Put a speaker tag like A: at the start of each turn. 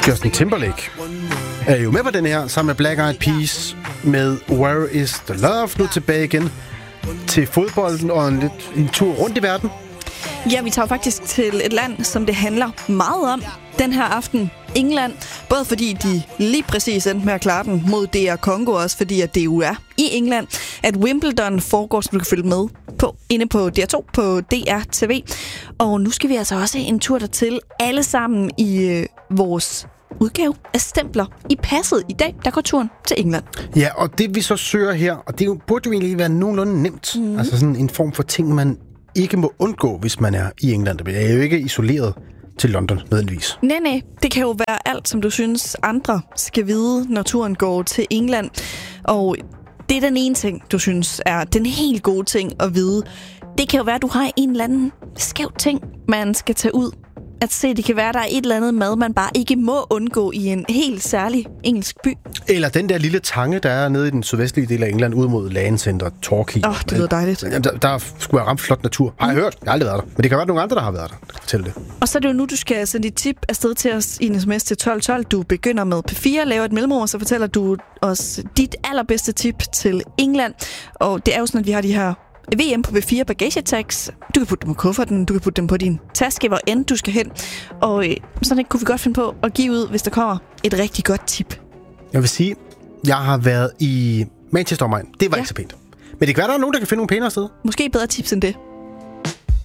A: Justin Timberlake er jo med på den her, sammen med Black Eyed Peas med Where Is The Love. Nu tilbage igen til fodbolden og en tur rundt i verden.
B: Ja, vi tager faktisk til et land, som det handler meget om den her aften. England. Både fordi de lige præcis endte med at klare den mod DR Congo, også fordi at det jo er i England, at Wimbledon foregår, som du kan følge med på inde på DR2 på DR-TV. Og nu skal vi altså også en tur dertil, alle sammen i vores udgave af stempler i passet. I dag, der går turen til England.
A: Ja, og det vi så søger her, og det burde jo egentlig være nogenlunde nemt. Altså sådan en form for ting, man ikke må undgå, hvis man er i England. Det er jo ikke isoleret til London, nødvendigvis.
B: Nej, det kan jo være alt, som du synes, andre skal vide, når turen går til England. Og det er den ene ting, du synes er den helt gode ting at vide. Det kan jo være, at du har en eller anden skæv ting, man skal tage ud at se. Det kan være, at der er et eller andet mad, man bare ikke må undgå i en helt særlig engelsk by.
A: Eller den der lille tange, der er nede i den sydvestlige del af England, ud mod Lancenter, Torquay.
B: Det lyder dejligt.
A: Der skulle være ramt flot natur. Har jeg hørt? Jeg har aldrig været der. Men det kan være nogle andre, der har været der, der kan fortælle det.
B: Og så er det jo nu, du skal sende dit tip afsted til os i en sms til 1212. Du begynder med P4, laver et mellemrum, og så fortæller du os dit allerbedste tip til England. Og det er jo sådan, at vi har de her VM på V4 bagageatags. Du kan putte dem på kufferten, du kan putte dem på din taske, hvor end du skal hen. Og sådan kunne vi godt finde på at give ud, hvis der kommer et rigtig godt tip.
A: Jeg vil sige, jeg har været i Manchester omegn. Det var ikke så pænt. Men det kan være, der er nogen, der kan finde nogle pænere steder.
B: Måske bedre tips end det.